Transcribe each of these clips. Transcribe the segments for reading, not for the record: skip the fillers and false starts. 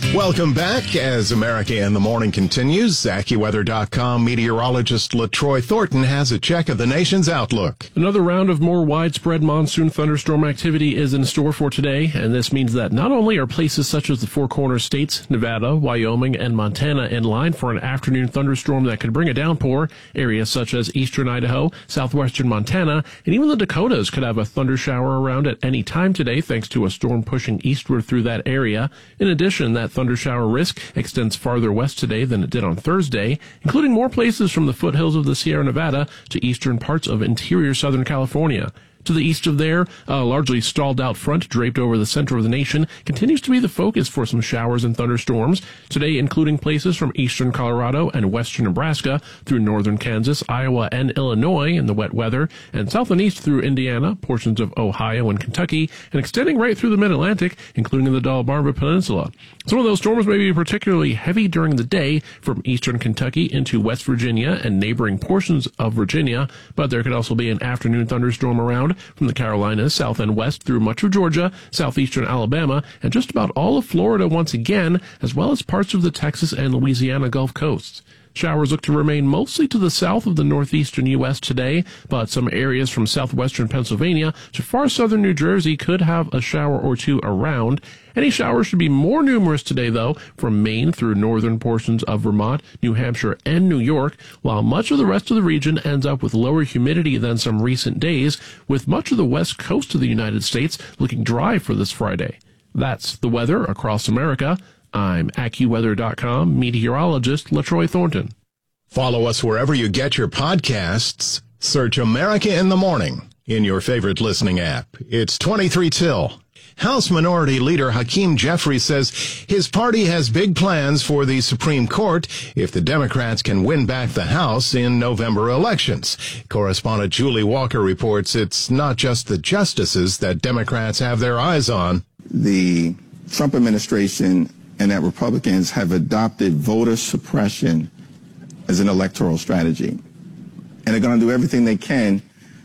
Welcome back as America in the Morning continues. AccuWeather.com meteorologist LaTroy Thornton has a check of the nation's outlook. Another round of more widespread monsoon thunderstorm activity is in store for today, and this means that not only are places such as the Four Corners states, Nevada, Wyoming, and Montana in line for an afternoon thunderstorm that could bring a downpour, areas such as eastern Idaho, southwestern Montana, and even the Dakotas could have a thunder shower around at any time today thanks to a storm pushing eastward through that area. In addition, that thunder shower risk extends farther west today than it did on Thursday, including more places from the foothills of the Sierra Nevada to eastern parts of interior Southern California. To the east of there, a largely stalled out front draped over the center of the nation continues to be the focus for some showers and thunderstorms today, including places from eastern Colorado and western Nebraska through northern Kansas, Iowa, and Illinois in the wet weather, and south and east through Indiana, portions of Ohio and Kentucky, and extending right through the mid-Atlantic, including the Delmarva Peninsula. Some of those storms may be particularly heavy during the day from eastern Kentucky into West Virginia and neighboring portions of Virginia, but there could also be an afternoon thunderstorm around from the Carolinas, south and west through much of Georgia, southeastern Alabama, and just about all of Florida once again, as well as parts of the Texas and Louisiana Gulf coasts. Showers look to remain mostly to the south of the northeastern U.S. today, but some areas from southwestern Pennsylvania to far southern New Jersey could have a shower or two around. Any showers should be more numerous today, though, from Maine through northern portions of Vermont, New Hampshire, and New York, while much of the rest of the region ends up with lower humidity than some recent days, with much of the west coast of the United States looking dry for this Friday. That's the weather across America. I'm AccuWeather.com meteorologist LaTroy Thornton. Follow us wherever you get your podcasts. Search America in the Morning in your favorite listening app. It's 23 till. House Minority Leader Hakeem Jeffries says his party has big plans for the Supreme Court if the Democrats can win back the House in November elections. Correspondent Julie Walker reports it's not just the justices that Democrats have their eyes on. The Trump administration and that Republicans have adopted voter suppression as an electoral strategy. And they're going to do everything they can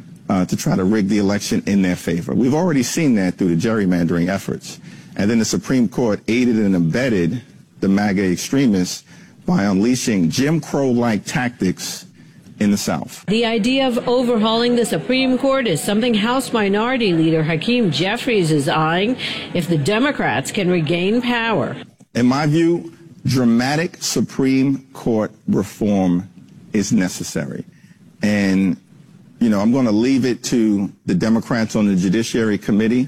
to try to rig the election in their favor. We've already seen that through the gerrymandering efforts. And then the Supreme Court aided and abetted the MAGA extremists by unleashing Jim Crow-like tactics in the South. The idea of overhauling the Supreme Court is something House Minority Leader Hakeem Jeffries is eyeing if the Democrats can regain power. In my view, dramatic Supreme Court reform is necessary. And, you know, I'm going to leave it to the Democrats on the Judiciary Committee,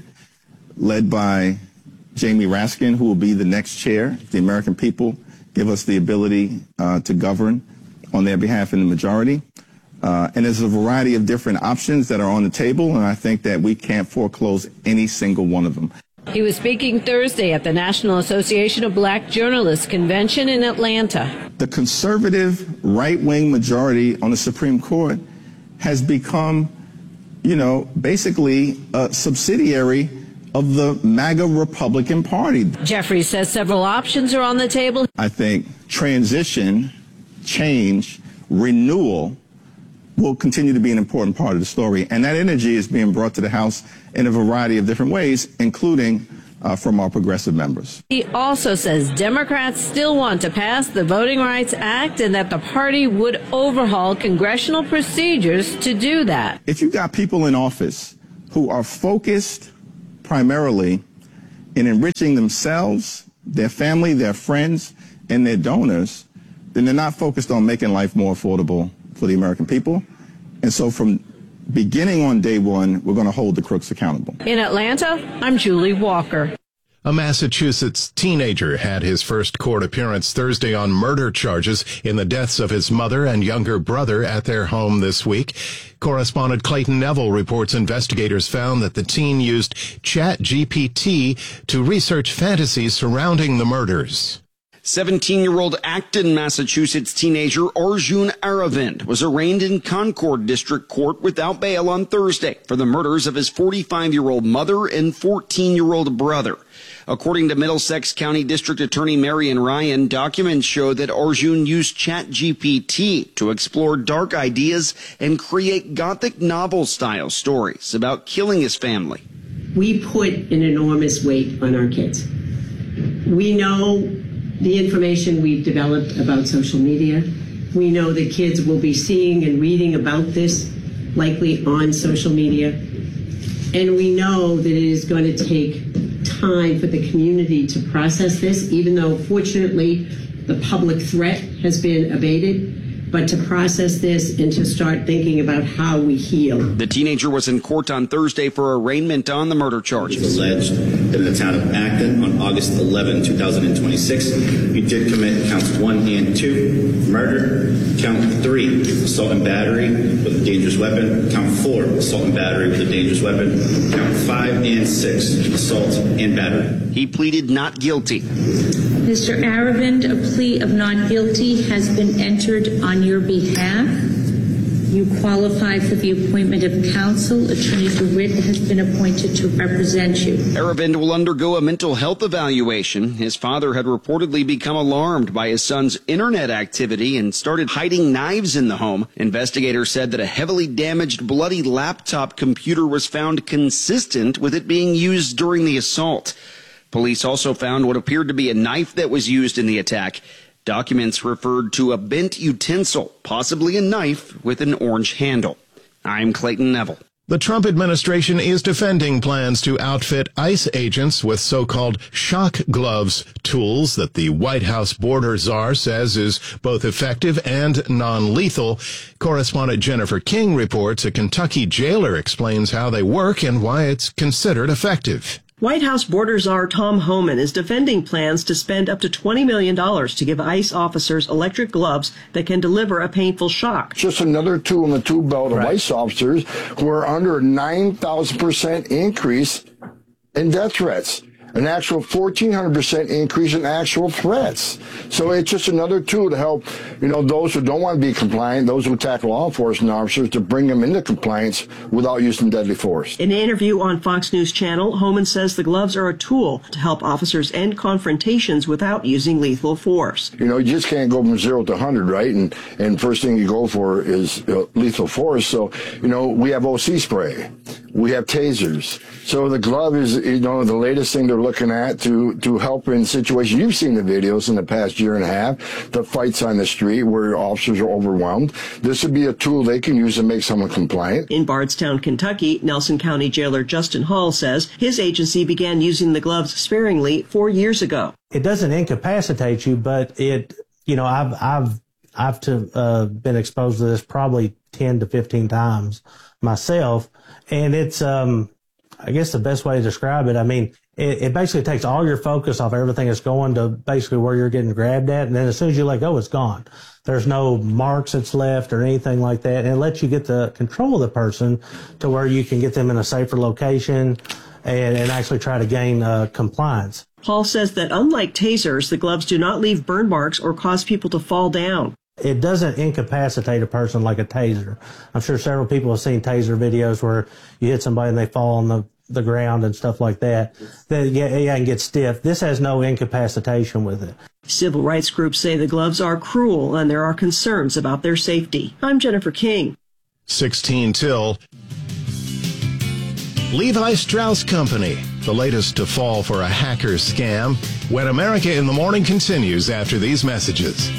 led by Jamie Raskin, who will be the next chair if the American people give us the ability to govern on their behalf in the majority. And there's a variety of different options that are on the table, and I think that we can't foreclose any single one of them. He was speaking Thursday at the National Association of Black Journalists Convention in Atlanta. The conservative right-wing majority on the Supreme Court has become, you know, basically a subsidiary of the MAGA Republican Party. Jeffries says several options are on the table. I think transition, change, renewal will continue to be an important part of the story. And that energy is being brought to the House in a variety of different ways, including from our progressive members. He also says Democrats still want to pass the Voting Rights Act and that the party would overhaul congressional procedures to do that. If you've got people in office who are focused primarily in enriching themselves, their family, their friends, and their donors, then they're not focused on making life more affordable for the American people. And so from beginning on day one, we're going to hold the crooks accountable. In Atlanta, I'm Julie Walker. A Massachusetts teenager had his first court appearance Thursday on murder charges in the deaths of his mother and younger brother at their home this week. Correspondent Clayton Neville reports investigators found that the teen used ChatGPT to research fantasies surrounding the murders. 17-year-old Acton, Massachusetts teenager Arjun Aravind was arraigned in Concord District Court without bail on Thursday for the murders of his 45-year-old mother and 14-year-old brother. According to Middlesex County District Attorney Marion Ryan, documents show that Arjun used ChatGPT to explore dark ideas and create Gothic novel-style stories about killing his family. We put an enormous weight on our kids. We know the information we've developed about social media. We know that kids will be seeing and reading about this likely on social media. And we know that it is going to take time for the community to process this, even though fortunately the public threat has been abated. But to process this and to start thinking about how we heal. The teenager was in court on Thursday for arraignment on the murder charges. Alleged that in the town of Acton on August 11, 2026, he did commit counts 1 and 2, murder, count 3, assault and battery with a dangerous weapon, count 4, assault and battery with a dangerous weapon, count 5 and 6, assault and battery. He pleaded not guilty. Mr. Aravind, a plea of not guilty has been entered on your behalf. You qualify for the appointment of counsel. Attorney DeWitt has been appointed to represent you. Aravind will undergo a mental health evaluation. His father had reportedly become alarmed by his son's internet activity and started hiding knives in the home. Investigators said that a heavily damaged, bloody laptop computer was found consistent with it being used during the assault. Police also found what appeared to be a knife that was used in the attack. Documents referred to a bent utensil, possibly a knife with an orange handle. I'm Clayton Neville. The Trump administration is defending plans to outfit ICE agents with so-called shock gloves, tools that the White House border czar says is both effective and non-lethal. Correspondent Jennifer King reports a Kentucky jailer explains how they work and why it's considered effective. White House border czar Tom Homan is defending plans to spend up to $20 million to give ICE officers electric gloves that can deliver a painful shock. Just another tool in the tool belt of ICE officers who are under a 9,000% increase in death threats. An actual 1,400% increase in actual threats. So it's just another tool to help, those who don't want to be compliant, those who attack law enforcement officers, to bring them into compliance without using deadly force. In an interview on Fox News Channel, Homan says the gloves are a tool to help officers end confrontations without using lethal force. You just can't go from 0 to 100, right? And first thing you go for is lethal force. So, we have OC spray. We have tasers. So the glove is, the latest thing they're looking at to help in situations. You've seen the videos in the past year and a half, the fights on the street where officers are overwhelmed. This would be a tool they can use to make someone compliant. In Bardstown, Kentucky, Nelson County Jailer Justin Hall says his agency began using the gloves sparingly 4 years ago. It doesn't incapacitate you, but it, I've been exposed to this probably 10 to 15 times myself. And it's, I guess the best way to describe it, it basically takes all your focus off everything that's going to basically where you're getting grabbed at. And then as soon as you let go, it's gone. There's no marks that's left or anything like that. And it lets you get the control of the person to where you can get them in a safer location and actually try to gain compliance. Paul says that unlike tasers, the gloves do not leave burn marks or cause people to fall down. It doesn't incapacitate a person like a taser. I'm sure several people have seen taser videos where you hit somebody and they fall on the ground and stuff like that. And get stiff. This has no incapacitation with it. Civil rights groups say the gloves are cruel and there are concerns about their safety. I'm Jennifer King. 16 till. Levi Strauss Company, the latest to fall for a hacker scam. When America in the Morning continues after these messages.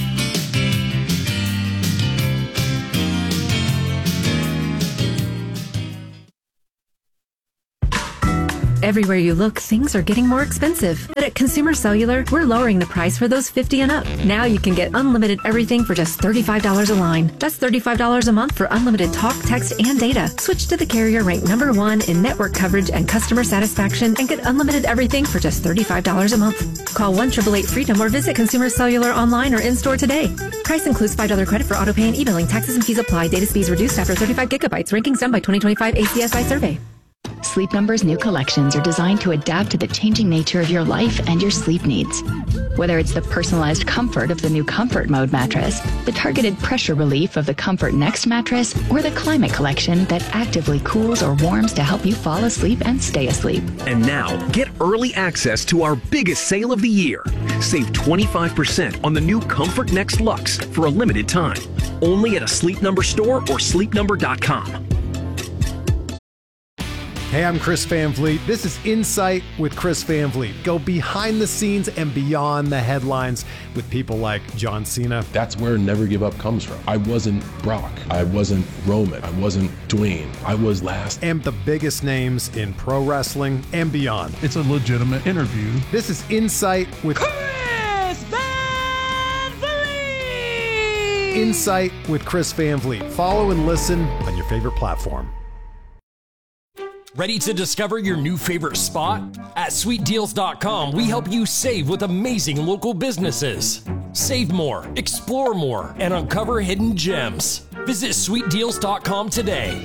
Everywhere you look, things are getting more expensive. But at Consumer Cellular, we're lowering the price for those 50 and up. Now you can get unlimited everything for just $35 a line. That's $35 a month for unlimited talk, text, and data. Switch to the carrier ranked #1 in network coverage and customer satisfaction and get unlimited everything for just $35 a month. Call 1-888-FREEDOM or visit Consumer Cellular online or in-store today. Price includes $5 credit for auto pay and e-billing. Taxes and fees apply. Data speeds reduced after 35 gigabytes. Rankings done by 2025 ACSI survey. Sleep Number's new collections are designed to adapt to the changing nature of your life and your sleep needs. Whether it's the personalized comfort of the new Comfort Mode mattress, the targeted pressure relief of the Comfort Next mattress, or the Climate Collection that actively cools or warms to help you fall asleep and stay asleep. And now, get early access to our biggest sale of the year. Save 25% on the new Comfort Next Luxe for a limited time. Only at a Sleep Number store or sleepnumber.com. Hey, I'm Chris Van Vliet. This is Insight with Chris Van Vliet. Go behind the scenes and beyond the headlines with people like John Cena. That's where Never Give Up comes from. I wasn't Brock. I wasn't Roman. I wasn't Dwayne. I was last. And the biggest names in pro wrestling and beyond. It's a legitimate interview. This is Insight with Chris Van Vliet. Insight with Chris Van Vliet. Follow and listen on your favorite platform. Ready to discover your new favorite spot? At sweetdeals.com, we help you save with amazing local businesses. Save more, explore more, and uncover hidden gems. Visit sweetdeals.com today.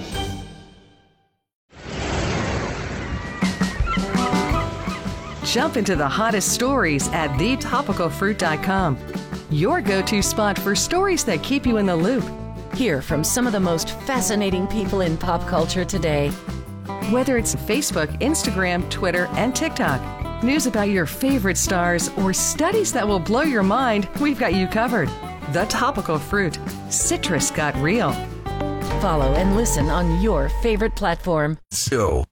Jump into the hottest stories at thetopicalfruit.com. Your go-to spot for stories that keep you in the loop. Hear from some of the most fascinating people in pop culture today. Whether it's Facebook, Instagram, Twitter, and TikTok, news about your favorite stars, or studies that will blow your mind, we've got you covered. The Topical Fruit. Citrus got real. Follow and listen on your favorite platform. So.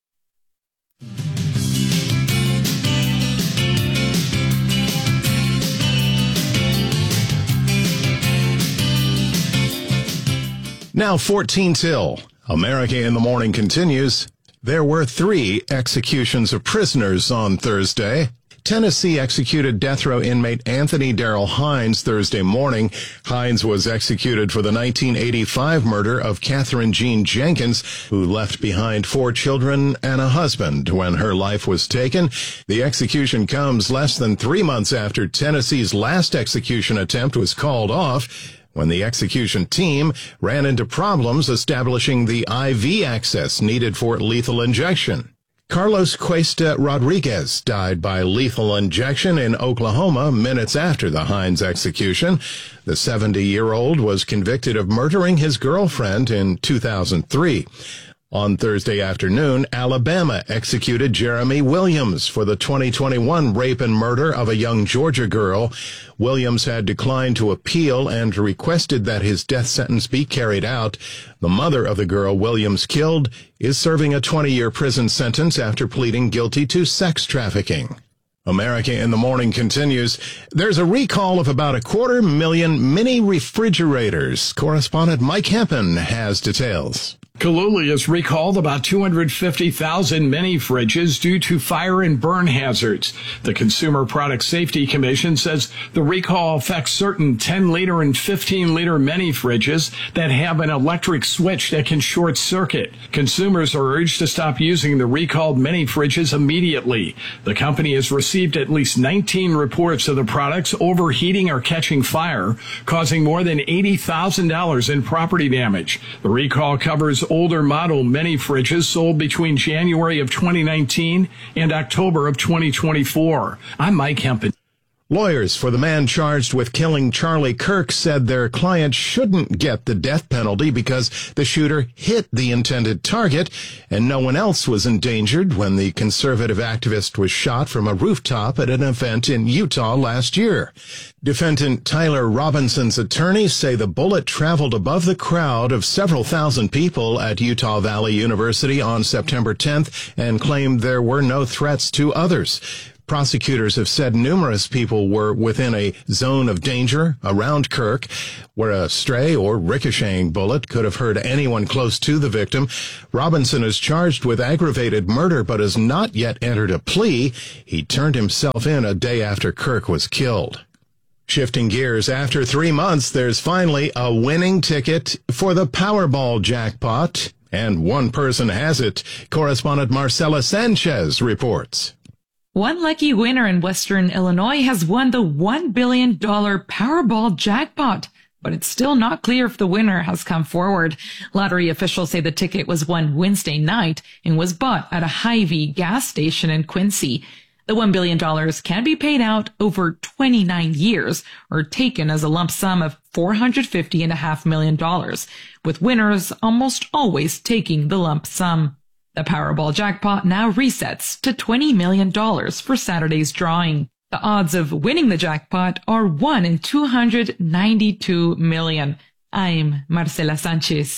Now 14 till. America in the Morning continues. There were 3 executions of prisoners on Thursday. Tennessee executed death row inmate Anthony Darrell Hines Thursday morning. Hines was executed for the 1985 murder of Catherine Jean Jenkins, who left behind 4 children and a husband when her life was taken. The execution comes less than 3 months after Tennessee's last execution attempt was called off, when the execution team ran into problems establishing the IV access needed for lethal injection. Carlos Cuesta Rodriguez died by lethal injection in Oklahoma minutes after the Hines execution. The 70-year-old was convicted of murdering his girlfriend in 2003. On Thursday afternoon, Alabama executed Jeremy Williams for the 2021 rape and murder of a young Georgia girl. Williams had declined to appeal and requested that his death sentence be carried out. The mother of the girl Williams killed is serving a 20-year prison sentence after pleading guilty to sex trafficking. America in the Morning continues. There's a recall of about 250,000 mini refrigerators. Correspondent Mike Hempen has details. Kaluli has recalled about 250,000 mini fridges due to fire and burn hazards. The Consumer Product Safety Commission says the recall affects certain 10-liter and 15-liter mini fridges that have an electric switch that can short circuit. Consumers are urged to stop using the recalled mini fridges immediately. The company has received at least 19 reports of the products overheating or catching fire, causing more than $80,000 in property damage. The recall covers older model mini fridges sold between January of 2019 and October of 2024. I'm Mike Hempen. Lawyers for the man charged with killing Charlie Kirk said their client shouldn't get the death penalty because the shooter hit the intended target and no one else was endangered when the conservative activist was shot from a rooftop at an event in Utah last year. Defendant Tyler Robinson's attorneys say the bullet traveled above the crowd of several thousand people at Utah Valley University on September 10th and claimed there were no threats to others. Prosecutors have said numerous people were within a zone of danger around Kirk, where a stray or ricocheting bullet could have hurt anyone close to the victim. Robinson is charged with aggravated murder but has not yet entered a plea. He turned himself in a day after Kirk was killed. Shifting gears, after 3 months, there's finally a winning ticket for the Powerball jackpot, and one person has it. Correspondent Marcela Sanchez reports. One lucky winner in Western Illinois has won the $1 billion Powerball jackpot, but it's still not clear if the winner has come forward. Lottery officials say the ticket was won Wednesday night and was bought at a Hy-Vee gas station in Quincy. The $1 billion can be paid out over 29 years or taken as a lump sum of $450.5 million, with winners almost always taking the lump sum. The Powerball jackpot now resets to $20 million for Saturday's drawing. The odds of winning the jackpot are 1 in 292 million. I'm Marcela Sanchez.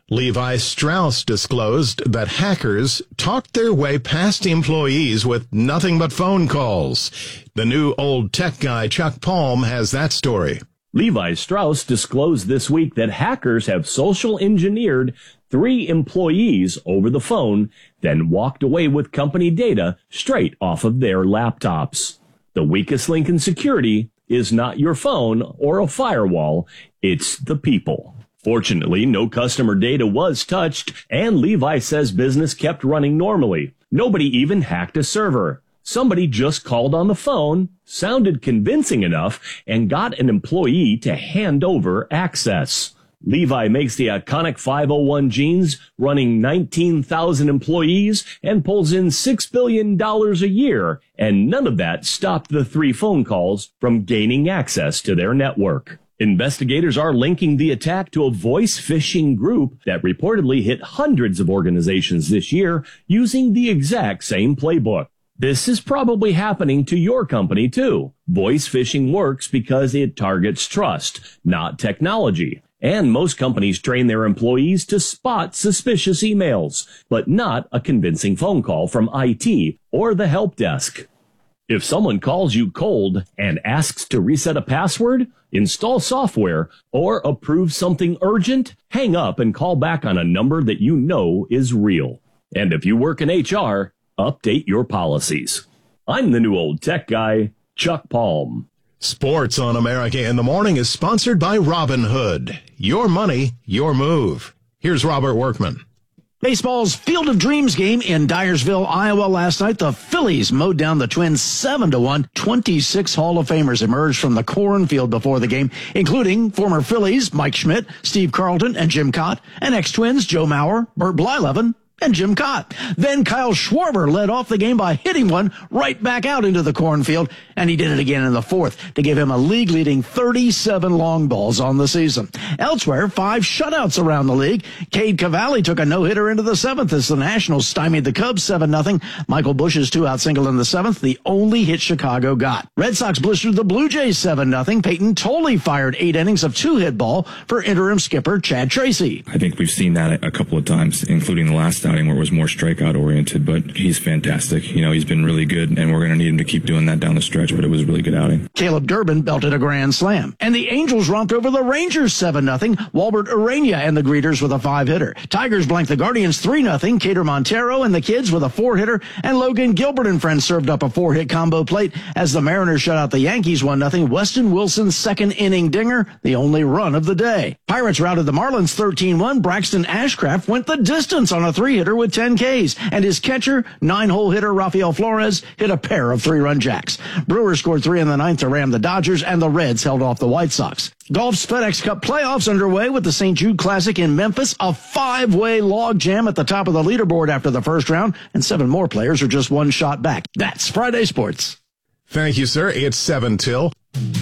Levi Strauss disclosed that hackers talked their way past employees with nothing but phone calls. The new old tech guy Chuck Palm has that story. Levi Strauss disclosed this week that hackers have social engineered 3 employees over the phone, then walked away with company data straight off of their laptops. The weakest link in security is not your phone or a firewall, it's the people. Fortunately, no customer data was touched, and Levi says business kept running normally. Nobody even hacked a server. Somebody just called on the phone, sounded convincing enough, and got an employee to hand over access. Levi makes the iconic 501 jeans, running 19,000 employees, and pulls in $6 billion a year, and none of that stopped the 3 phone calls from gaining access to their network. Investigators are linking the attack to a voice phishing group that reportedly hit hundreds of organizations this year using the exact same playbook. This is probably happening to your company too. Voice phishing works because it targets trust, not technology. And most companies train their employees to spot suspicious emails, but not a convincing phone call from IT or the help desk. If someone calls you cold and asks to reset a password, install software, or approve something urgent, hang up and call back on a number that you know is real. And if you work in HR, update your policies. I'm the new old tech guy, Chuck Palm. Sports on America in the Morning is sponsored by Robinhood. Your money, your move. Here's Robert Workman. Baseball's Field of Dreams game in Dyersville, Iowa last night. The Phillies mowed down the Twins 7-1. 26 Hall of Famers emerged from the cornfield before the game, including former Phillies Mike Schmidt, Steve Carlton, and Jim Cott, and ex-Twins Joe Mauer, Bert Blyleven, and Jim Cott. Then Kyle Schwarber led off the game by hitting one right back out into the cornfield, and he did it again in the 4th to give him a league-leading 37 long balls on the season. Elsewhere, 5 shutouts around the league. Cade Cavalli took a no-hitter into the 7th as the Nationals stymied the Cubs 7-0. Michael Busch's 2-out single in the 7th, the only hit Chicago got. Red Sox blistered the Blue Jays 7-0. Peyton Tolley fired 8 innings of 2-hit ball for interim skipper Chad Tracy. I think we've seen that a couple of times, including the last outing where it was more strikeout oriented, but he's fantastic. You know, he's been really good, and we're going to need him to keep doing that down the stretch, but it was a really good outing. Caleb Durbin belted a grand slam. And the Angels romped over the Rangers 7-0. Walbert Urania and the Greeters with a 5-hitter. Tigers blanked the Guardians 3-0. Cater Montero and the Kids with a 4-hitter. And Logan Gilbert and friends served up a 4-hit combo plate as the Mariners shut out the Yankees 1-0. Weston Wilson's second inning dinger, the only run of the day. Pirates routed the Marlins 13-1. Braxton Ashcraft went the distance on a 3-hitter with 10 Ks. And his catcher, 9-hole hitter Rafael Flores, hit a pair of 3-run jacks. Brewers scored 3 in the 9th to ram the Dodgers, and the Reds held off the White Sox. Golf's FedEx Cup playoffs underway with the St. Jude Classic in Memphis, a 5-way logjam at the top of the leaderboard after the first round, and 7 more players are just 1 shot back. That's Friday Sports. Thank you, sir. It's 7 till.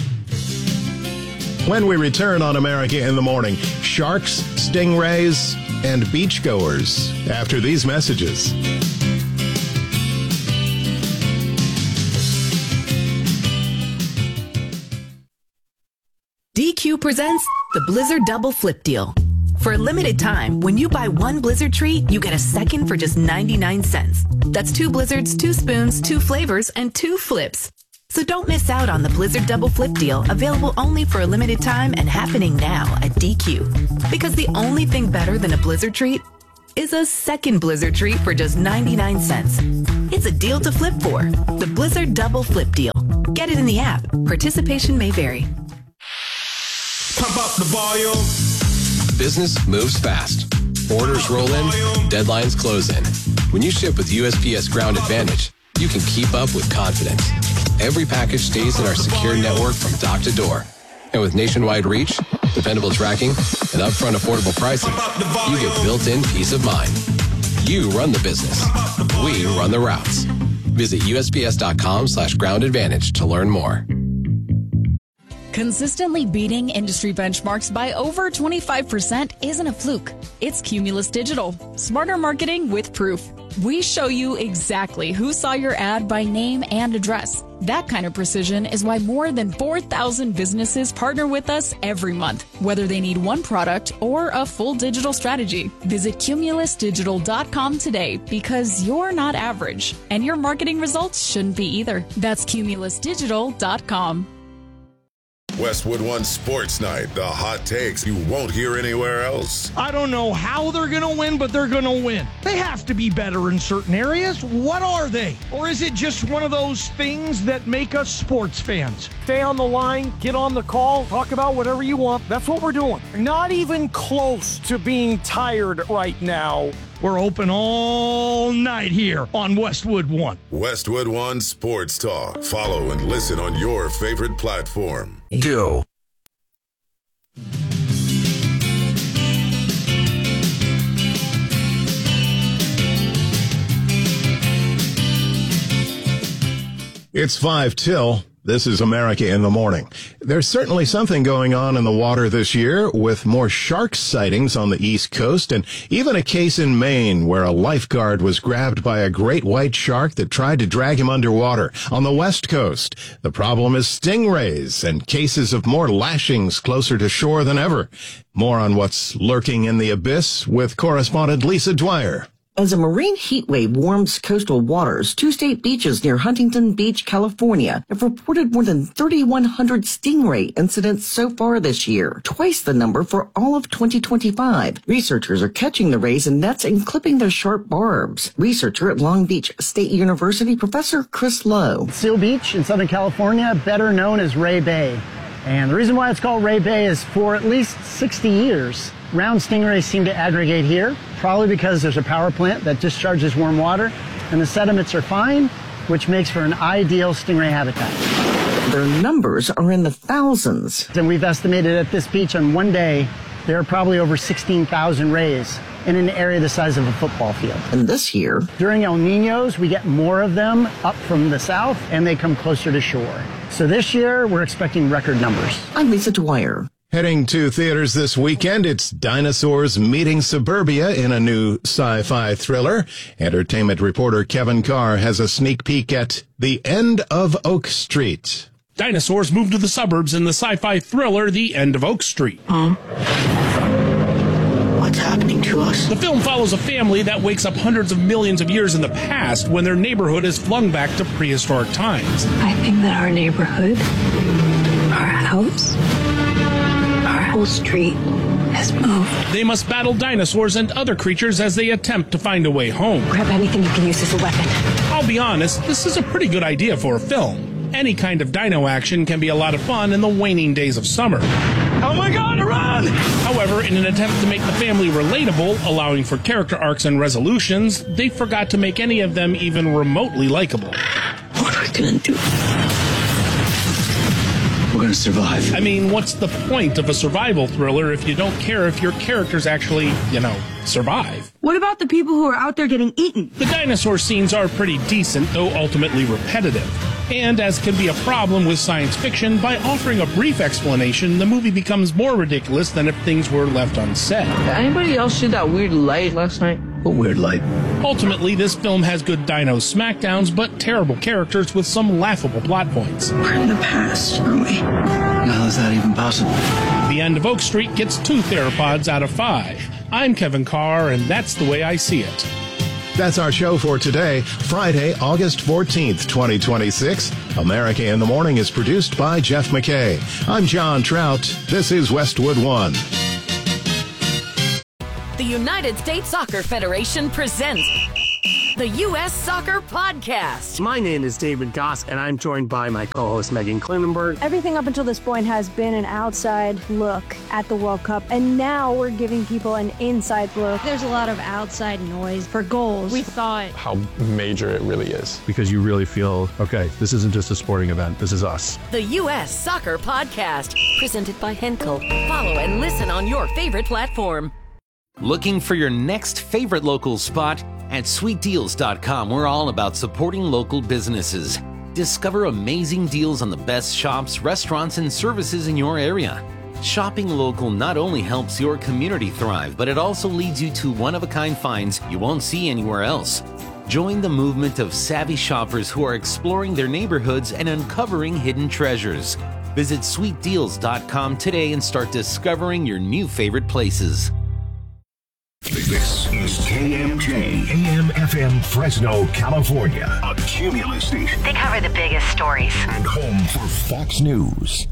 When we return on America in the Morning, sharks, stingrays, and beachgoers after these messages. DQ presents the Blizzard Double Flip Deal. For a limited time, when you buy 1 Blizzard treat, you get a second for just 99 cents. That's 2 Blizzards, 2 spoons, 2 flavors, and 2 flips. So don't miss out on the Blizzard Double Flip Deal, available only for a limited time and happening now at DQ. Because the only thing better than a Blizzard treat is a second Blizzard treat for just 99 cents. It's a deal to flip for. The Blizzard Double Flip Deal. Get it in the app. Participation may vary. Pump up the volume. Business moves fast. Orders roll in, deadlines close in. When you ship with USPS Ground Advantage, you can keep up with confidence. Every package stays in our secure network from dock to door. And with nationwide reach, dependable tracking, and upfront affordable pricing, you get built-in peace of mind. You run the business. We run the routes. Visit USPS.com/Ground Advantage to learn more. Consistently beating industry benchmarks by over 25% isn't a fluke. It's Cumulus Digital. Smarter marketing with proof. We show you exactly who saw your ad by name and address. That kind of precision is why more than 4,000 businesses partner with us every month, whether they need one product or a full digital strategy. Visit CumulusDigital.com today because you're not average, and your marketing results shouldn't be either. That's CumulusDigital.com. Westwood One Sports Night, the hot takes you won't hear anywhere else. I don't know how they're going to win, but they're going to win. They have to be better in certain areas. What are they? Or is it just one of those things that make us sports fans? Stay on the line, get on the call, talk about whatever you want. That's what we're doing. Not even close to being tired right now. We're open all night here on Westwood One. Westwood One Sports Talk. Follow and listen on your favorite platform. Go. It's 5 till. This is America in the Morning. There's certainly something going on in the water this year, with more shark sightings on the East Coast, and even a case in Maine where a lifeguard was grabbed by a great white shark that tried to drag him underwater. On the West Coast, the problem is stingrays and cases of more lashings closer to shore than ever. More on what's lurking in the abyss with correspondent Lisa Dwyer. As a marine heat wave warms coastal waters, 2 state beaches near Huntington Beach, California, have reported more than 3,100 stingray incidents so far this year, twice the number for all of 2025. Researchers are catching the rays in nets and clipping their sharp barbs. Researcher at Long Beach State University, Professor Chris Lowe. Seal Beach in Southern California, better known as Ray Bay. And the reason why it's called Ray Bay is for at least 60 years, round stingrays seem to aggregate here, probably because there's a power plant that discharges warm water, and the sediments are fine, which makes for an ideal stingray habitat. Their numbers are in the thousands. And we've estimated at this beach on one day, there are probably over 16,000 rays in an area the size of a football field. And this year, during El Niños, we get more of them up from the south, and they come closer to shore. So this year, we're expecting record numbers. I'm Lisa Dwyer. Heading to theaters this weekend, it's Dinosaurs Meeting Suburbia in a new sci-fi thriller. Entertainment reporter Kevin Carr has a sneak peek at The End of Oak Street. Dinosaurs move to the suburbs in the sci-fi thriller The End of Oak Street. What's happening to us? The film follows a family that wakes up hundreds of millions of years in the past when their neighborhood is flung back to prehistoric times. I think that our neighborhood, our house, our whole street has moved. They must battle dinosaurs and other creatures as they attempt to find a way home. Grab anything you can use as a weapon. I'll be honest, this is a pretty good idea for a film. Any kind of dino action can be a lot of fun in the waning days of summer. Oh my God, run! However, in an attempt to make the family relatable, allowing for character arcs and resolutions, they forgot to make any of them even remotely likable. What are we gonna do? We're gonna survive. I mean, what's the point of a survival thriller if you don't care if your characters actually, survive? What about the people who are out there getting eaten? The dinosaur scenes are pretty decent, though ultimately repetitive. And as can be a problem with science fiction, by offering a brief explanation, the movie becomes more ridiculous than if things were left unsaid. Did anybody else see that weird light last night? What weird light? Ultimately, this film has good dino smackdowns, but terrible characters with some laughable plot points. We're in the past, aren't we? How is that even possible? The End of Oak Street gets 2 theropods out of 5. I'm Kevin Carr, and that's the way I see it. That's our show for today, Friday, August 14th, 2026. America in the Morning is produced by Jeff McKay. I'm John Trout. This is Westwood One. The United States Soccer Federation presents the U.S. Soccer Podcast. My name is David Goss, and I'm joined by my co-host Megan Klinenberg. Everything up until this point has been an outside look at the World Cup, and now we're giving people an inside look. There's a lot of outside noise for goals. We thought how major it really is. Because you really feel, okay, this isn't just a sporting event, this is us. The U.S. Soccer Podcast, presented by Henkel. Follow and listen on your favorite platform. Looking for your next favorite local spot? At SweetDeals.com, we're all about supporting local businesses. Discover amazing deals on the best shops, restaurants, and services in your area. Shopping local not only helps your community thrive, but it also leads you to one-of-a-kind finds you won't see anywhere else. Join the movement of savvy shoppers who are exploring their neighborhoods and uncovering hidden treasures. Visit sweetdeals.com today and start discovering your new favorite places. This is KMJ AM/FM Fresno, California, a Cumulus station. They cover the biggest stories. And home for Fox News.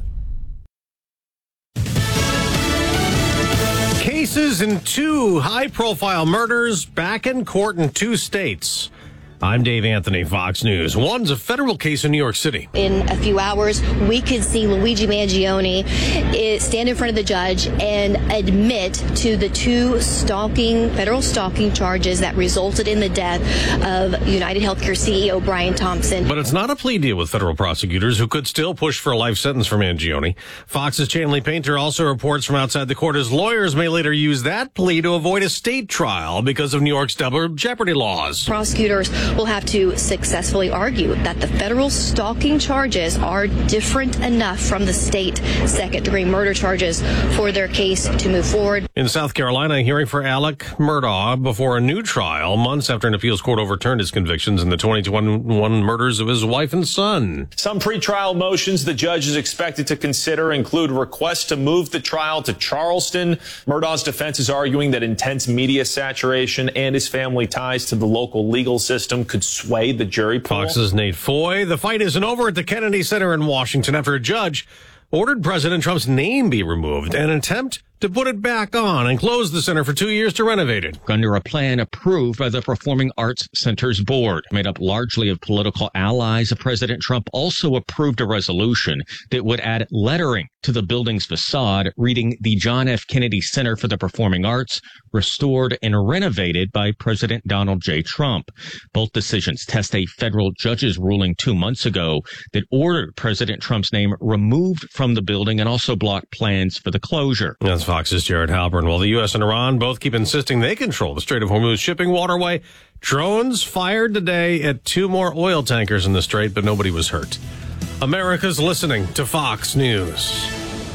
Cases in 2 high-profile murders back in court in 2 states. I'm Dave Anthony, Fox News. One's a federal case in New York City. In a few hours, we could see Luigi Mangione stand in front of the judge and admit to the 2 federal stalking charges that resulted in the death of United Healthcare CEO Brian Thompson. But it's not a plea deal with federal prosecutors who could still push for a life sentence for Mangione. Fox's Chanley Painter also reports from outside the court his lawyers may later use that plea to avoid a state trial because of New York's double jeopardy laws. Prosecutors will have to successfully argue that the federal stalking charges are different enough from the state second-degree murder charges for their case to move forward. In South Carolina, a hearing for Alec Murdaugh before a new trial months after an appeals court overturned his convictions in the 2021 murders of his wife and son. Some pretrial motions the judge is expected to consider include requests to move the trial to Charleston. Murdaugh's defense is arguing that intense media saturation and his family ties to the local legal system could sway the jury pool. Fox's Nate Foy. The fight isn't over at the Kennedy Center in Washington after a judge ordered President Trump's name be removed, an attempt to put it back on and close the center for 2 years to renovate it. Under a plan approved by the Performing Arts Center's board, made up largely of political allies of President Trump, also approved a resolution that would add lettering to the building's facade, reading the John F. Kennedy Center for the Performing Arts, restored and renovated by President Donald J. Trump. Both decisions test a federal judge's ruling 2 months ago that ordered President Trump's name removed from the building and also blocked plans for the closure. That's Fox's Jared Halpern. While the U.S. and Iran both keep insisting they control the Strait of Hormuz shipping waterway, drones fired today at 2 more oil tankers in the strait, but nobody was hurt. America's listening to Fox News.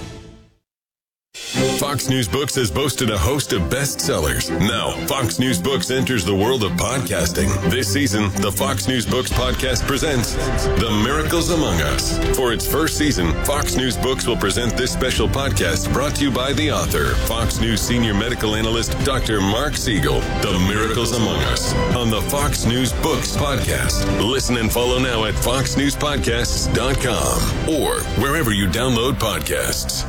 Fox News Books has boasted a host of bestsellers. Now, Fox News Books enters the world of podcasting. This season, the Fox News Books podcast presents The Miracles Among Us. For its first season, Fox News Books will present this special podcast brought to you by the author, Fox News senior medical analyst, Dr. Mark Siegel. The Miracles Among Us on the Fox News Books podcast. Listen and follow now at foxnewspodcasts.com or wherever you download podcasts.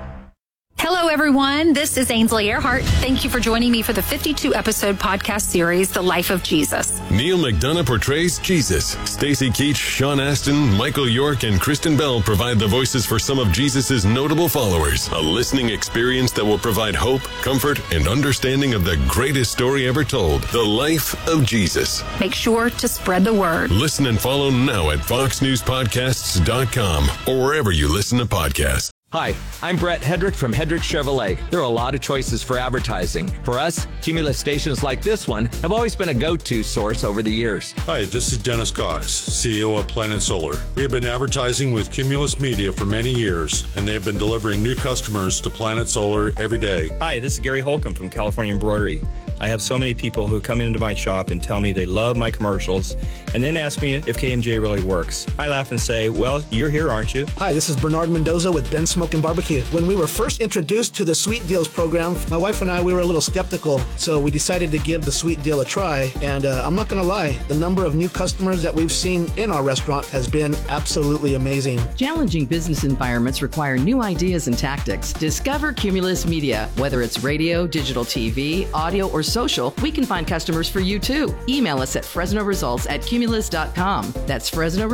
Hello, everyone. This is Ainsley Earhart. Thank you for joining me for the 52-episode podcast series, The Life of Jesus. Neil McDonough portrays Jesus. Stacy Keach, Sean Astin, Michael York, and Kristen Bell provide the voices for some of Jesus' notable followers. A listening experience that will provide hope, comfort, and understanding of the greatest story ever told, The Life of Jesus. Make sure to spread the word. Listen and follow now at foxnewspodcasts.com or wherever you listen to podcasts. Hi, I'm Brett Hedrick from Hedrick Chevrolet. There are a lot of choices for advertising. For us, Cumulus stations like this one have always been a go-to source over the years. Hi, this is Dennis Cox, CEO of Planet Solar. We have been advertising with Cumulus Media for many years, and they have been delivering new customers to Planet Solar every day. Hi, this is Gary Holcomb from California Embroidery. I have so many people who come into my shop and tell me they love my commercials and then ask me if K&J really works. I laugh and say, well, you're here, aren't you? Hi, this is Bernard Mendoza with Ben Smoke and Barbecue. When we were first introduced to the Sweet Deals program, my wife and I, we were a little skeptical, so we decided to give the Sweet Deal a try. And I'm not going to lie, the number of new customers that we've seen in our restaurant has been absolutely amazing. Challenging business environments require new ideas and tactics. Discover Cumulus Media. Whether it's radio, digital TV, audio, or social, we can find customers for you too. Email us at FresnoResults@Cumulus.com. That's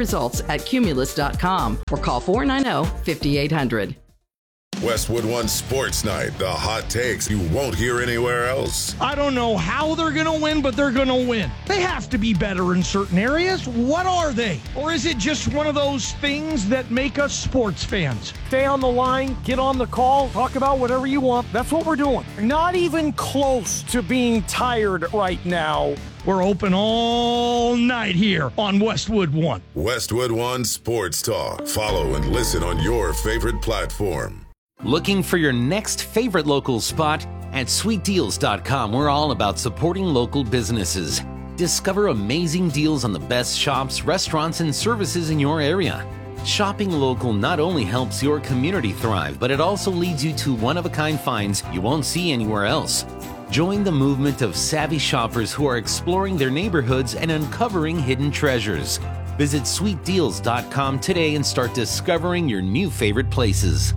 FresnoResults@Cumulus.com or call 490-5800. Westwood One Sports Night, the hot takes you won't hear anywhere else. I don't know how they're going to win, but they're going to win. They have to be better in certain areas. What are they? Or is it just one of those things that make us sports fans? Stay on the line, get on the call, talk about whatever you want. That's what we're doing. Not even close to being tired right now. We're open all night here on Westwood One. Westwood One Sports Talk. Follow and listen on your favorite platform. Looking for your next favorite local spot? At sweetdeals.com, we're all about supporting local businesses. Discover amazing deals on the best shops, restaurants, and services in your area. Shopping local not only helps your community thrive, but it also leads you to one-of-a-kind finds you won't see anywhere else. Join the movement of savvy shoppers who are exploring their neighborhoods and uncovering hidden treasures. Visit sweetdeals.com today and start discovering your new favorite places.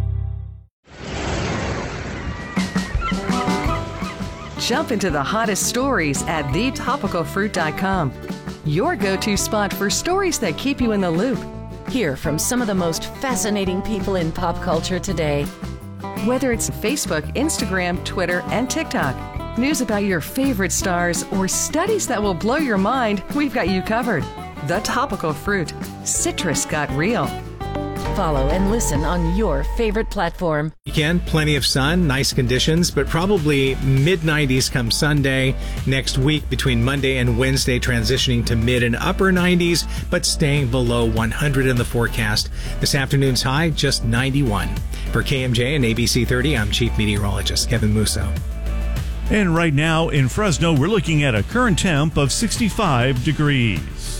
Jump into the hottest stories at thetopicalfruit.com. Your go-to spot for stories that keep you in the loop. Hear from some of the most fascinating people in pop culture today. Whether it's Facebook, Instagram, Twitter, and TikTok, news about your favorite stars, or studies that will blow your mind, we've got you covered. The Topical Fruit. Citrus got real. Follow and listen on your favorite platform. Weekend, plenty of sun, nice conditions, but probably mid-90s come Sunday. Next week, between Monday and Wednesday, transitioning to mid and upper 90s, but staying below 100 in the forecast. This afternoon's high, just 91. For KMJ and ABC 30, I'm Chief Meteorologist Kevin Musso. And right now in Fresno, we're looking at a current temp of 65 degrees.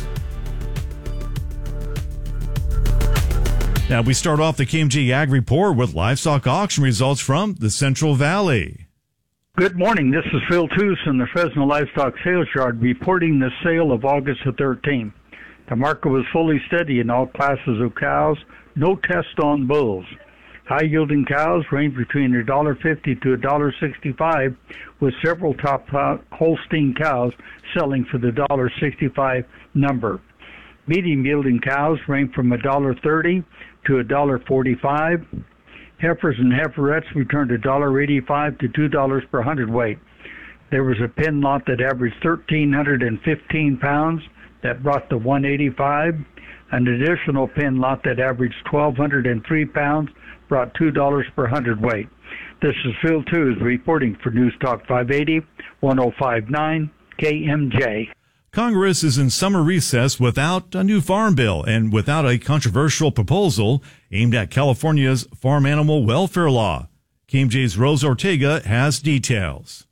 Now we start off the KMJ Ag Report with livestock auction results from the Central Valley. Good morning. This is Phil Toos in the Fresno Livestock Sales Yard reporting the sale of August the 13th. The market was fully steady in all classes of cows, no test on bulls. High-yielding cows range between $1.50 to $1.65, with several top Holstein cows selling for the $1.65 number. Medium-yielding cows range from $1.30 to $1.45. Heifers and heiferettes returned $1.85 to $2 per hundredweight. There was a pen lot that averaged 1,315 pounds that brought the $1.85. An additional pen lot that averaged 1,203 pounds brought $2 per hundredweight. This is Phil Toos reporting for News Talk 580, 105.9 KMJ. Congress is in summer recess without a new farm bill and without a controversial proposal aimed at California's farm animal welfare law. KMJ's Rose Ortega has details.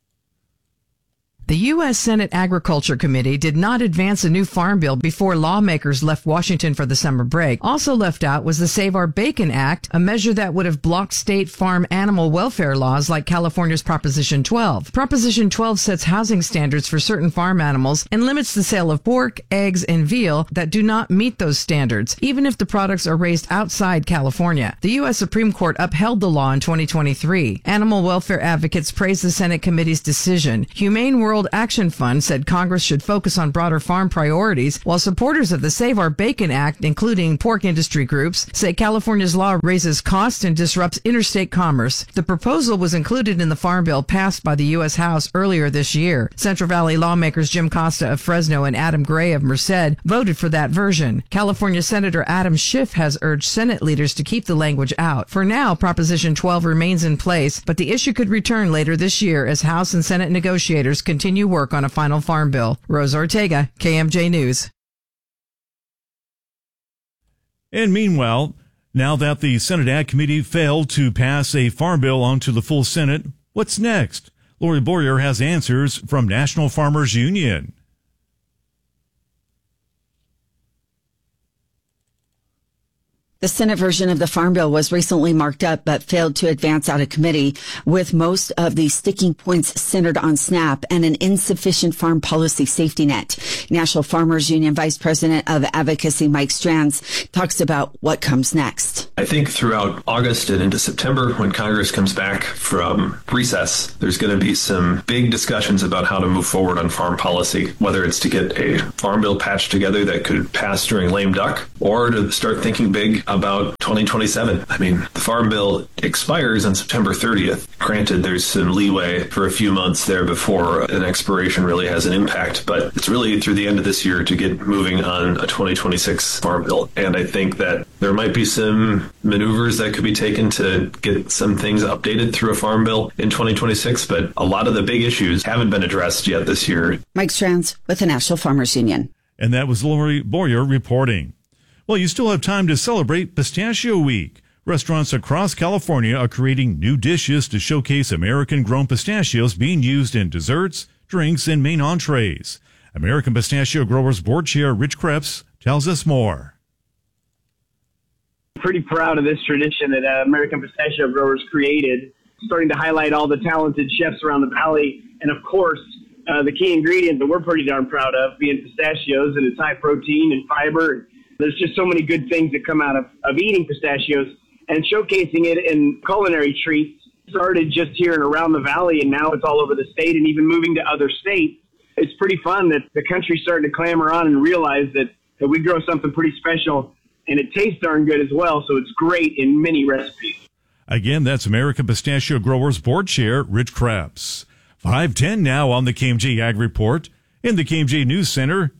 The U.S. Senate Agriculture Committee did not advance a new farm bill before lawmakers left Washington for the summer break. Also left out was the Save Our Bacon Act, a measure that would have blocked state farm animal welfare laws like California's Proposition 12. Proposition 12 sets housing standards for certain farm animals and limits the sale of pork, eggs, and veal that do not meet those standards, even if the products are raised outside California. The U.S. Supreme Court upheld the law in 2023. Animal welfare advocates praised the Senate committee's decision. Humane World Action Fund said Congress should focus on broader farm priorities, while supporters of the Save Our Bacon Act, including pork industry groups, say California's law raises costs and disrupts interstate commerce. The proposal was included in the farm bill passed by the U.S. House earlier this year. Central Valley lawmakers Jim Costa of Fresno and Adam Gray of Merced voted for that version. California Senator Adam Schiff has urged Senate leaders to keep the language out. For now, Proposition 12 remains in place, but the issue could return later this year as House and Senate negotiators continue work on a final farm bill. Rose Ortega, KMJ News. And meanwhile, now that the Senate Ag Committee failed to pass a farm bill onto the full Senate, what's next? Lori Boyer has answers from National Farmers Union. The Senate version of the Farm Bill was recently marked up but failed to advance out of committee, with most of the sticking points centered on SNAP and an insufficient farm policy safety net. National Farmers Union Vice President of Advocacy Mike Strands talks about what comes next. I think throughout August and into September, when Congress comes back from recess, there's going to be some big discussions about how to move forward on farm policy, whether it's to get a farm bill patched together that could pass during lame duck, or to start thinking big about 2027. I mean, the Farm Bill expires on September 30th. Granted, there's some leeway for a few months there before an expiration really has an impact, but it's really through the end of this year to get moving on a 2026 Farm Bill. And I think that there might be some maneuvers that could be taken to get some things updated through a Farm Bill in 2026, but a lot of the big issues haven't been addressed yet this year. Mike Strands with the National Farmers Union. And that was Lori Boyer reporting. Well, you still have time to celebrate Pistachio Week. Restaurants across California are creating new dishes to showcase American-grown pistachios being used in desserts, drinks, and main entrees. American Pistachio Growers Board Chair Rich Krebs tells us more. Pretty proud of this tradition that American Pistachio Growers created, starting to highlight all the talented chefs around the valley, and of course, the key ingredient that we're pretty darn proud of being pistachios, and it's high protein and fiber. There's just so many good things that come out of eating pistachios, and showcasing it in culinary treats started just here and around the valley, and now it's all over the state and even moving to other states. It's pretty fun that the country's starting to clamor on and realize that we grow something pretty special, and it tastes darn good as well, so it's great in many recipes. Again, that's American Pistachio Growers Board Chair Rich Krebs. 5:10 now on the KMJ Ag Report. In the KMJ News Center,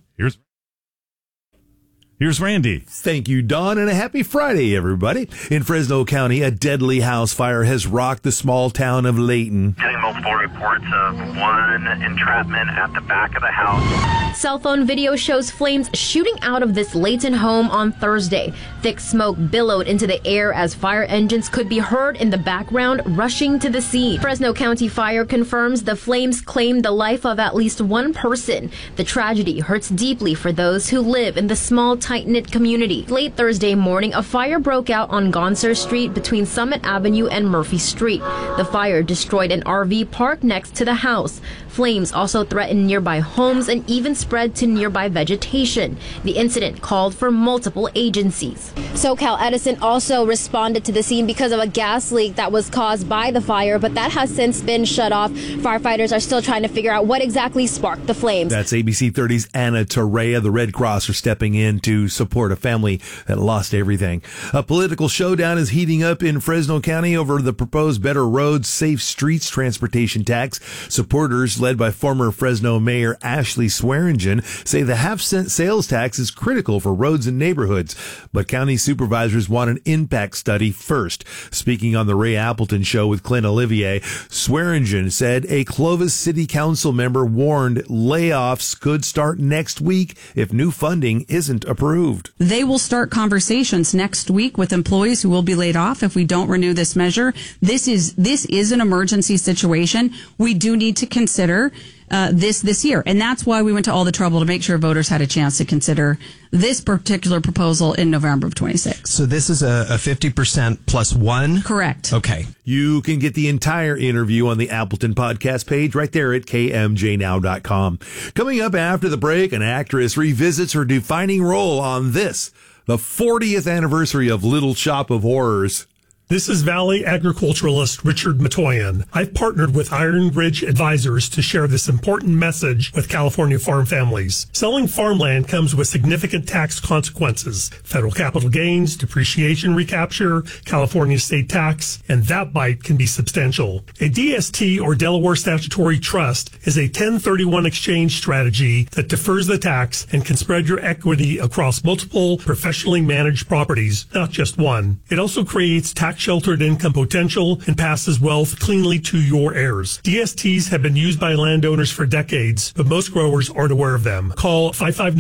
here's Randy. Thank you, Don, and a happy Friday, everybody. In Fresno County, a deadly house fire has rocked the small town of Layton. Getting multiple reports of one entrapment at the back of the house. Cell phone video shows flames shooting out of this Layton home on Thursday. Thick smoke billowed into the air as fire engines could be heard in the background rushing to the scene. Fresno County Fire confirms the flames claimed the life of at least one person. The tragedy hurts deeply for those who live in the small, tight-knit community. Late Thursday morning, a fire broke out on Gonser Street between Summit Avenue and Murphy Street. The fire destroyed an RV parked next to the house. Flames also threatened nearby homes and even spread to nearby vegetation. The incident called for multiple agencies. SoCal Edison also responded to the scene because of a gas leak that was caused by the fire, but that has since been shut off. Firefighters are still trying to figure out what exactly sparked the flames. That's ABC 30's Anna Torrea. The Red Cross are stepping in to support a family that lost everything. A political showdown is heating up in Fresno County over the proposed Better Roads, Safe Streets transportation tax. Supporters, led by former Fresno Mayor Ashley Swearingen, say the half-cent sales tax is critical for roads and neighborhoods, but county supervisors want an impact study first. Speaking on the Ray Appleton Show with Clint Olivier, Swearingen said a Clovis City Council member warned layoffs could start next week if new funding isn't approved. They will start conversations next week with employees who will be laid off if we don't renew this measure. This is an emergency situation. We do need to consider this year. And that's why we went to all the trouble to make sure voters had a chance to consider this particular proposal in November of 26. So this is a 50% plus one? Correct. Okay. You can get the entire interview on the Appleton podcast page right there at kmjnow.com. Coming up after the break, an actress revisits her defining role on this, the 40th anniversary of Little Shop of Horrors. This is Valley agriculturalist Richard Matoyan. I've partnered with Iron Ridge Advisors to share this important message with California farm families. Selling farmland comes with significant tax consequences: federal capital gains, depreciation recapture, California state tax, and that bite can be substantial. A DST, or Delaware Statutory Trust, is a 1031 exchange strategy that defers the tax and can spread your equity across multiple professionally managed properties, not just one. It also creates tax-sheltered income potential and passes wealth cleanly to your heirs. DSTs have been used by landowners for decades, but most growers aren't aware of them. Call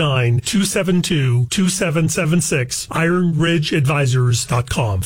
559-272-2776, ironridgeadvisors.com,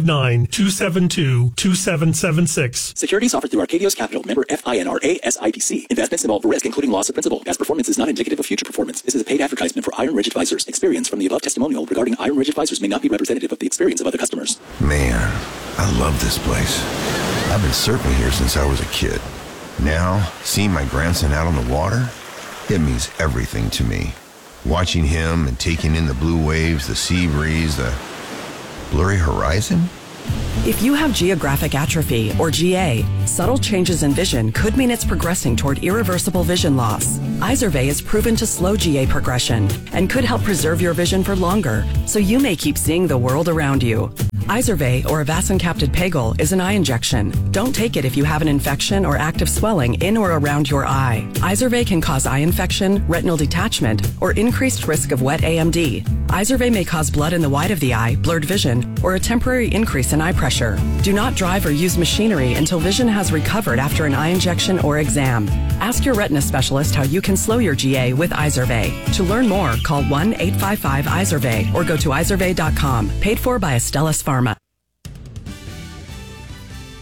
559-272-2776. Securities offered through Arcadios Capital, member FINRA SIPC. Investments involve risk, including loss of principal. Past performance is not indicative of future performance. This is a paid advertisement for Iron Ridge Advisors. Experience from the above testimonial regarding Iron Ridge Advisors may not be representative of the experience of other customers. Man, I love this place. I've been surfing here since I was a kid. Now, seeing my grandson out on the water, it means everything to me. Watching him and taking in the blue waves, the sea breeze, the blurry horizon. If you have geographic atrophy, or GA, subtle changes in vision could mean it's progressing toward irreversible vision loss. Izervay is proven to slow GA progression and could help preserve your vision for longer, so you may keep seeing the world around you. Izervay, or avacincaptad pegol, is an eye injection. Don't take it if you have an infection or active swelling in or around your eye. Izervay can cause eye infection, retinal detachment, or increased risk of wet AMD. Izervay may cause blood in the white of the eye, blurred vision, or a temporary increase in eye pressure. Do not drive or use machinery until vision has recovered after an eye injection or exam. Ask your retina specialist how you can slow your GA with Izervay. To learn more, call 1-855-IZERVAY or go to izervay.com. Paid for by Astellas Pharma.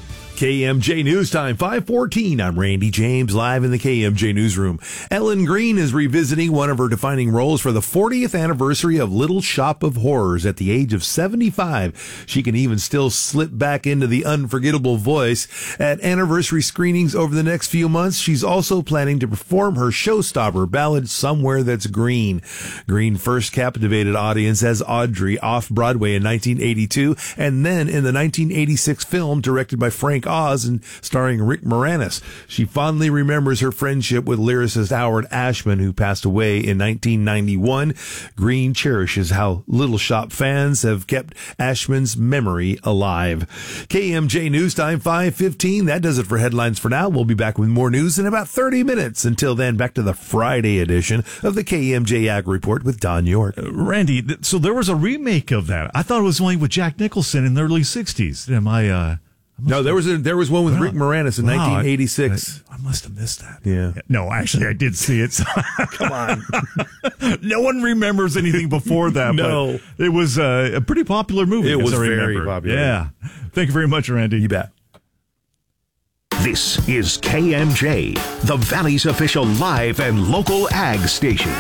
KMJ News Time, 5:14. I'm Randy James, live in the KMJ Newsroom. Ellen Green is revisiting one of her defining roles for the 40th anniversary of Little Shop of Horrors. At the age of 75, she can even still slip back into the unforgettable voice. At anniversary screenings over the next few months, she's also planning to perform her showstopper ballad, Somewhere That's Green. Green first captivated audience as Audrey off-Broadway in 1982, and then in the 1986 film directed by Frank Oz and starring Rick Moranis. She fondly remembers her friendship with lyricist Howard Ashman, who passed away in 1991. Green cherishes how Little Shop fans have kept Ashman's memory alive. KMJ News Time, 5:15. That does it for headlines for now. We'll be back with more news in about 30 minutes. Until then, back to the Friday edition of the KMJ Ag Report with Don York. Randy, so there was a remake of that. I thought it was only with Jack Nicholson in the early 60s. Am I... No, there was one with Rick Moranis in 1986. I must have missed that. Yeah. No, actually, I did see it. So come on. No one remembers anything before that. No. But it was a pretty popular movie. It was very popular. Yeah. Thank you very much, Randy. You bet. This is KMJ, the Valley's official live and local ag station.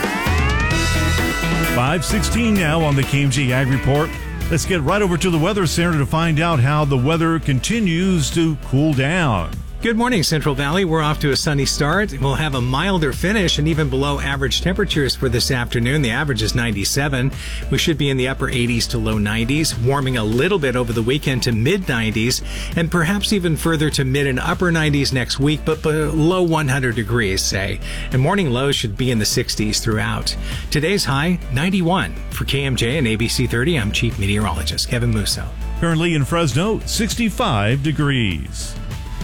5:16 now on the KMJ Ag Report. Let's get right over to the Weather Center to find out how the weather continues to cool down. Good morning, Central Valley. We're off to a sunny start. We'll have a milder finish and even below average temperatures for this afternoon. The average is 97. We should be in the upper 80s to low 90s, warming a little bit over the weekend to mid 90s, and perhaps even further to mid and upper 90s next week, but below 100 degrees, say. And morning lows should be in the 60s throughout. Today's high, 91. For KMJ and ABC 30, I'm Chief Meteorologist Kevin Musso. Currently in Fresno, 65 degrees.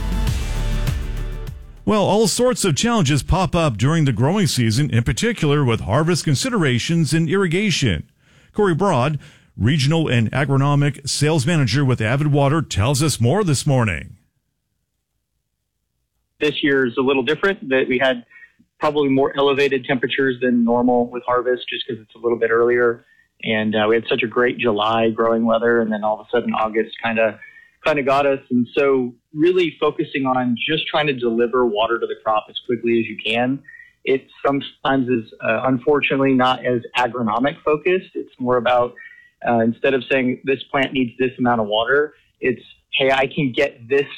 Well, all sorts of challenges pop up during the growing season, in particular with harvest considerations and irrigation. Corey Broad, Regional and Agronomic Sales Manager with Avid Water, tells us more this morning. This year is a little different, that we had probably more elevated temperatures than normal with harvest just because it's a little bit earlier. And we had such a great July growing weather, and then all of a sudden August kind of got us. And so really focusing on just trying to deliver water to the crop as quickly as you can. It sometimes is unfortunately not as agronomic focused. It's more about instead of saying this plant needs this amount of water, it's, hey, I can get this,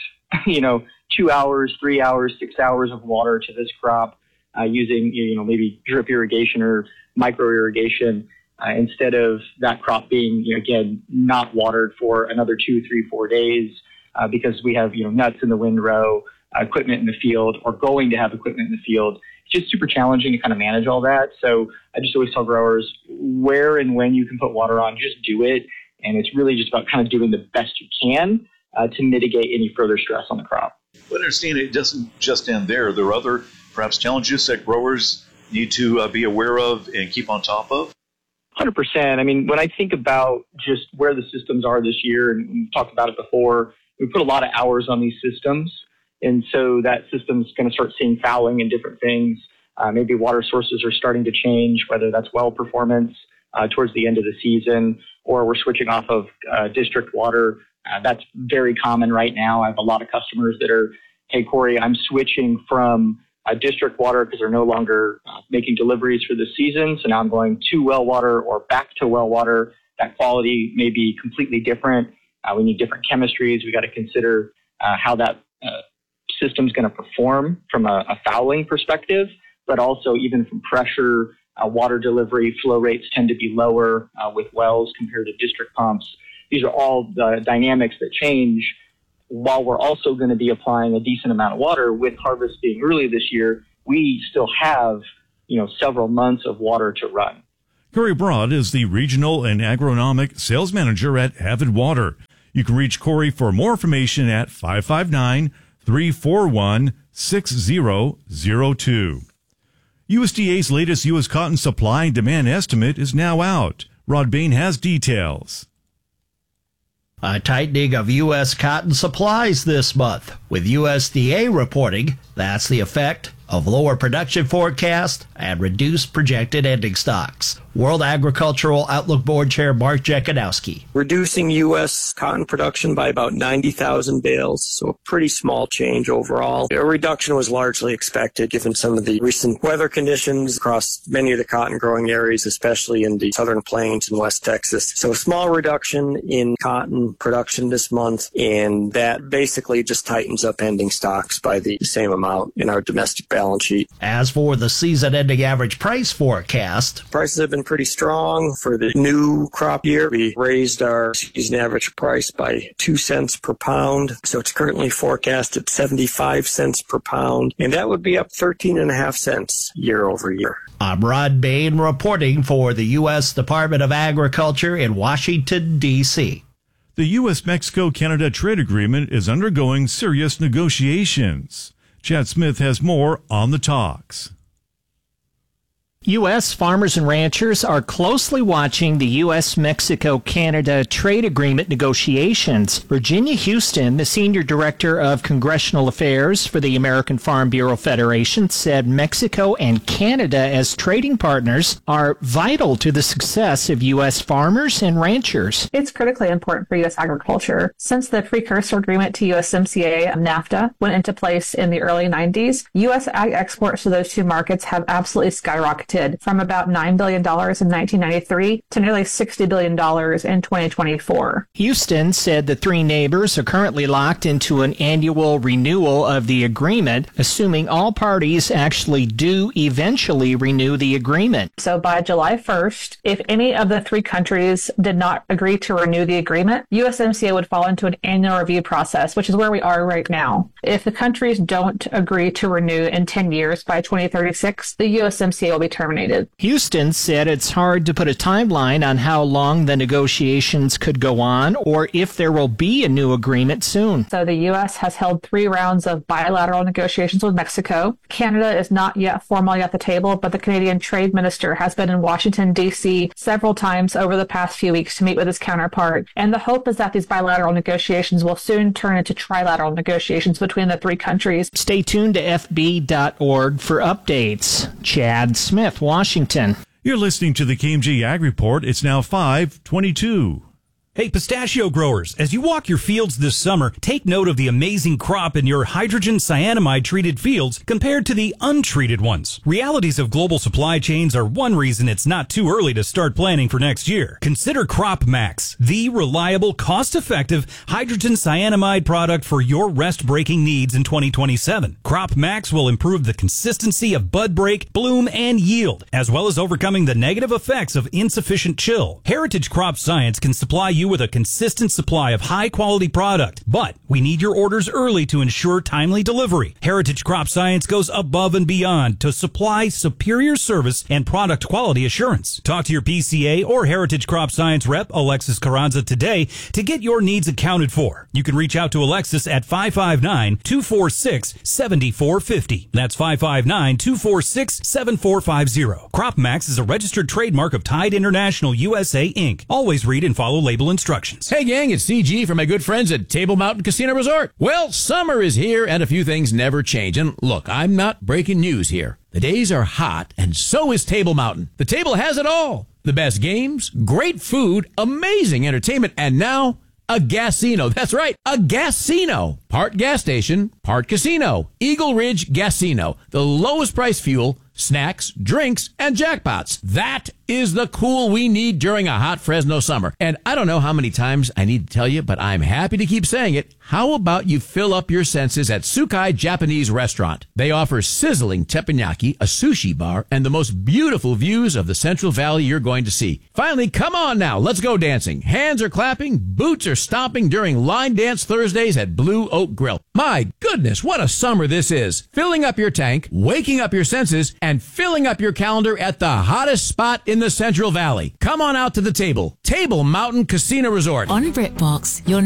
2 hours, 3 hours, 6 hours of water to this crop using, maybe drip irrigation or micro irrigation. Instead of that crop being, again, not watered for another 2, 3, 4 days because we have, nuts in the windrow, equipment in the field, or going to have equipment in the field. It's just super challenging to kind of manage all that. So I just always tell growers where and when you can put water on, just do it. And it's really just about kind of doing the best you can to mitigate any further stress on the crop. But understand it doesn't just end there. There are other perhaps challenges that growers need to be aware of and keep on top of. 100%. I mean, when I think about just where the systems are this year, and we've talked about it before, we put a lot of hours on these systems. And so that system's going to start seeing fouling and different things. Maybe water sources are starting to change, whether that's well performance towards the end of the season, or we're switching off of district water. That's very common right now. I have a lot of customers that are, hey, Corey, I'm switching from district water because they're no longer making deliveries for the season. So now I'm going to well water or back to well water. That quality may be completely different. We need different chemistries. We got to consider how that system's going to perform from a fouling perspective, but also even from pressure, water delivery, flow rates tend to be lower with wells compared to district pumps. These are all the dynamics that change while we're also going to be applying a decent amount of water. With harvest being early this year, we still have, several months of water to run. Corey Broad is the Regional and Agronomic Sales Manager at Avid Water. You can reach Corey for more information at 559-341-6002. USDA's latest U.S. cotton supply and demand estimate is now out. Rod Bain has details. A tightening of U.S. cotton supplies this month, with USDA reporting that's the effect of lower production forecast and reduced projected ending stocks. World Agricultural Outlook Board Chair Mark Jekanowski. Reducing U.S. cotton production by about 90,000 bales, so a pretty small change overall. A reduction was largely expected given some of the recent weather conditions across many of the cotton growing areas, especially in the southern plains and West Texas. So a small reduction in cotton production this month, and that basically just tightens up ending stocks by the same amount in our domestic balance sheet. As for the season-ending average price forecast, prices have been pretty strong for the new crop year. We raised our season average price by 2 cents per pound, so it's currently forecast at 75 cents per pound, and that would be up 13.5 cents year over year. I'm Rod Bain reporting for the U.S. Department of Agriculture in Washington, D.C. The U.S.-Mexico-Canada trade agreement is undergoing serious negotiations. Chad Smith has more on the talks. U.S. farmers and ranchers are closely watching the U.S.-Mexico-Canada trade agreement negotiations. Virginia Houston, the senior director of congressional affairs for the American Farm Bureau Federation, said Mexico and Canada as trading partners are vital to the success of U.S. farmers and ranchers. It's critically important for U.S. agriculture. Since the precursor agreement to USMCA, NAFTA, went into place in the early 90s, U.S. ag exports to those two markets have absolutely skyrocketed from about $9 billion in 1993 to nearly $60 billion in 2024. Houston said the three neighbors are currently locked into an annual renewal of the agreement, assuming all parties actually do eventually renew the agreement. So by July 1st, if any of the three countries did not agree to renew the agreement, USMCA would fall into an annual review process, which is where we are right now. If the countries don't agree to renew in 10 years by 2036, the USMCA will be terminated. Houston said it's hard to put a timeline on how long the negotiations could go on or if there will be a new agreement soon. So the U.S. has held 3 rounds of bilateral negotiations with Mexico. Canada is not yet formally at the table, but the Canadian Trade Minister has been in Washington, D.C. several times over the past few weeks to meet with his counterpart. And the hope is that these bilateral negotiations will soon turn into trilateral negotiations between the 3 countries. Stay tuned to FB.org for updates. Chad Smith, Washington. You're listening to the KMJ Ag Report. It's now 5:22. Hey, pistachio growers, as you walk your fields this summer, take note of the amazing crop in your hydrogen cyanamide-treated fields compared to the untreated ones. Realities of global supply chains are one reason it's not too early to start planning for next year. Consider Crop Max, the reliable, cost-effective hydrogen cyanamide product for your rest-breaking needs in 2027. Crop Max will improve the consistency of bud break, bloom, and yield, as well as overcoming the negative effects of insufficient chill. Heritage Crop Science can supply you with a consistent supply of high-quality product, but we need your orders early to ensure timely delivery. Heritage Crop Science goes above and beyond to supply superior service and product quality assurance. Talk to your PCA or Heritage Crop Science rep, Alexis Carranza, today to get your needs accounted for. You can reach out to Alexis at 559-246-7450. That's 559-246-7450. Crop Max is a registered trademark of Tide International USA, Inc. Always read and follow label instructions. Hey gang, it's CG from my good friends at Table Mountain Casino Resort. Well, summer is here and a few things never change. And look, I'm not breaking news here. The days are hot and so is Table Mountain. The table has it all. The best games, great food, amazing entertainment, and now a Gasino. That's right, a Gasino. Part gas station, part casino. Eagle Ridge Gasino. The lowest price fuel, snacks, drinks, and jackpots. That is the cool we need during a hot Fresno summer. And I don't know how many times I need to tell you, but I'm happy to keep saying it. How about you fill up your senses at Sukai Japanese Restaurant? They offer sizzling teppanyaki, a sushi bar, and the most beautiful views of the Central Valley you're going to see. Finally, come on now, let's go dancing. Hands are clapping, boots are stomping during Line Dance Thursdays at Blue Oak Grill. My goodness, what a summer this is. Filling up your tank, waking up your senses, and filling up your calendar at the hottest spot in the Central Valley. Come on out to the table. Table Mountain Casino Resort. On BritBox, you'll